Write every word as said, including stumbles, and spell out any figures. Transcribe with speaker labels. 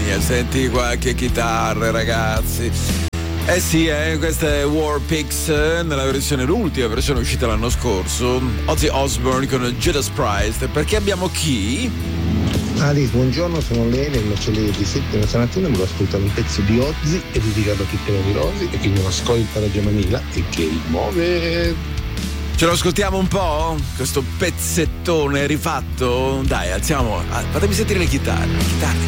Speaker 1: mia, senti qualche chitarra, ragazzi. Eh sì, eh, questa è War Pigs nella versione, l'ultima versione uscita l'anno scorso. Ozzy Osbourne con Judas Priest. Perché abbiamo chi?
Speaker 2: Ali, buongiorno, sono Lele, il nocelliere di sette. Stamattina volevo ascoltare un pezzo di Ozzy e dedicato a tutti i numerosi e che non ascolta la Giamanila e che muove.
Speaker 1: Ce lo ascoltiamo un po'? Questo pezzettone rifatto? Dai, alziamo, fatemi sentire le chitarre, le chitarre.